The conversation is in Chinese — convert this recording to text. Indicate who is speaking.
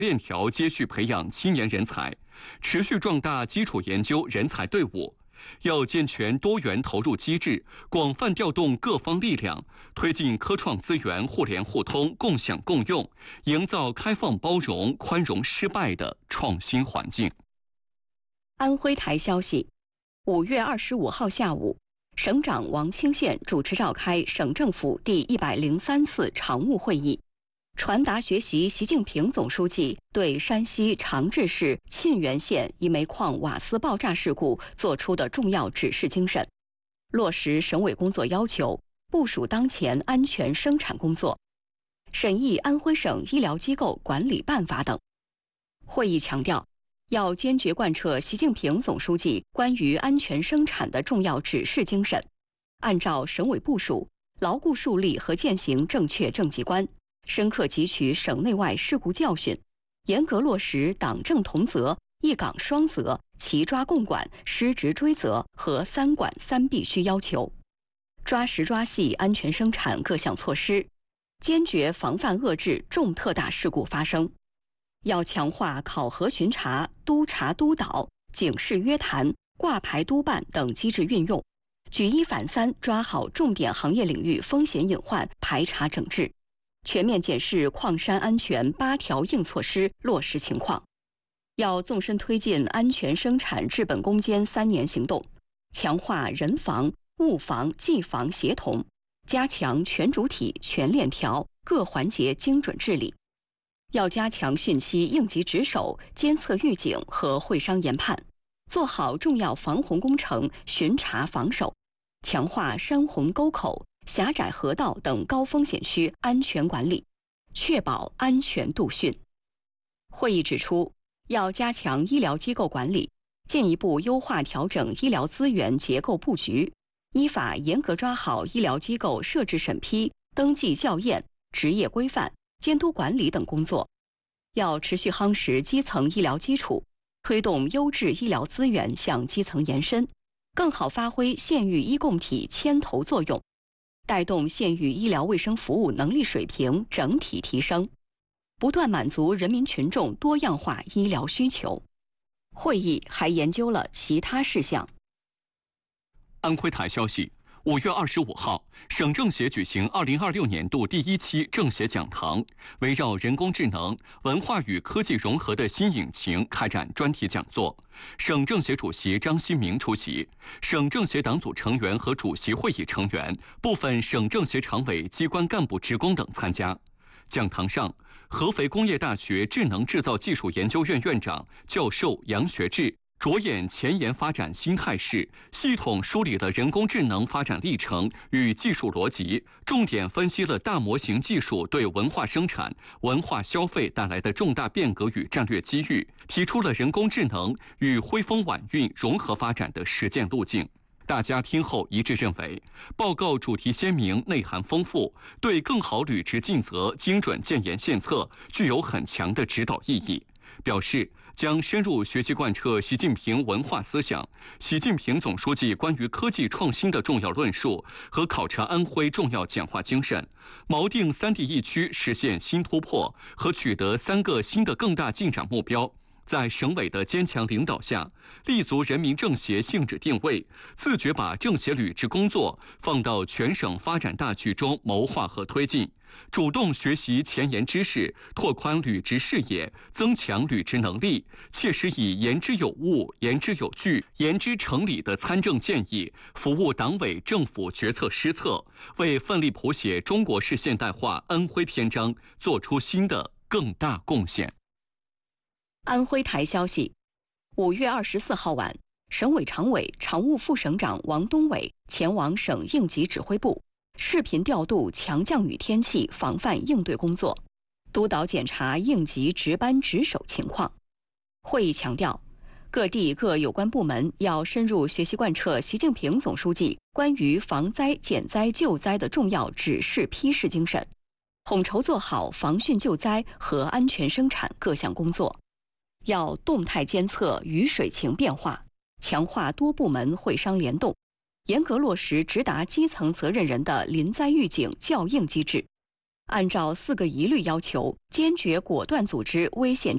Speaker 1: 链条接续培养青年人才，持续壮大基础研究人才队伍。要健全多元投入机制，广泛调动各方力量，推进科创资源互联互通、共享共用，营造开放包容、宽容失败的创新环境。
Speaker 2: 安徽台消息，5月25号下午，省长王清县主持召开省政府第103次常务会议，传达学习习近平总书记对山西长治市沁源县一煤矿瓦斯爆炸事故作出的重要指示精神，落实省委工作要求，部署当前安全生产工作，审议安徽省医疗机构管理办法等。会议强调，要坚决贯彻习近平总书记关于安全生产的重要指示精神，按照省委部署，牢固树立和践行正确政绩观，深刻汲取省内外事故教训，严格落实党政同责、一岗双责、齐抓共管、失职追责和3管3必须要求，抓实抓细安全生产各项措施，坚决防范遏制重特大事故发生。要强化考核巡查、督查督导、警示约谈、挂牌督办等机制运用，举一反三抓好重点行业领域风险隐患，排查整治，全面检视矿山安全8条硬措施落实情况。要纵深推进安全生产治本攻坚3年行动，强化人防、物防、技防协同，加强全主体、全链条各环节精准治理。要加强汛期应急值守、监测预警和会商研判，做好重要防洪工程巡查防守，强化山洪沟口、狭窄河道等高风险区安全管理，确保安全度汛。会议指出，要加强医疗机构管理，进一步优化调整医疗资源结构布局，依法严格抓好医疗机构设置审批、登记校验、执业规范、监督管理等工作。要持续夯实基层医疗基础，推动优质医疗资源向基层延伸，更好发挥县域医共体牵头作用，带动县域医疗卫生服务能力水平整体提升，不断满足人民群众多样化医疗需求。会议还研究了其他事项。
Speaker 1: 安徽台消息，5月25号，省政协举行2026年度第1期政协讲堂，围绕人工智能、文化与科技融合的新引擎开展专题讲座。省政协主席张新明出席，省政协党组成员和主席会议成员、部分省政协常委机关干部职工等参加。讲堂上，合肥工业大学智能制造技术研究院院长、教授杨学志着眼前沿发展新态势，系统梳理了人工智能发展历程与技术逻辑，重点分析了大模型技术对文化生产、文化消费带来的重大变革与战略机遇，提出了人工智能与徽风晚运融合发展的实践路径。大家听后一致认为，报告主题鲜明、内涵丰富，对更好履职尽责、精准建言献策具有很强的指导意义。表示将深入学习贯彻习近平文化思想、习近平总书记关于科技创新的重要论述和考察安徽重要讲话精神，锚定3地一区实现新突破和取得3个新的更大进展目标。在省委的坚强领导下，立足人民政协性质定位，自觉把政协履职工作放到全省发展大局中谋划和推进，主动学习前沿知识，拓宽履职视野，增强履职能力，切实以言之有物、言之有据、言之成理的参政建议，服务党委政府决策施策，为奋力谱写中国式现代化安徽篇章做出新的更大贡献。
Speaker 2: 安徽台消息，5月24号晚，省委常委、常务副省长王东伟前往省应急指挥部，视频调度强降雨天气防范应对工作，督导检查应急值班值守情况。会议强调，各地各有关部门要深入学习贯彻习近平总书记关于防灾、减灾、救灾的重要指示批示精神，统筹做好防汛救灾和安全生产各项工作。要动态监测雨水情变化，强化多部门会商联动，严格落实直达基层责任人的临灾预警校应机制，按照4个一律要求，坚决果断组织危险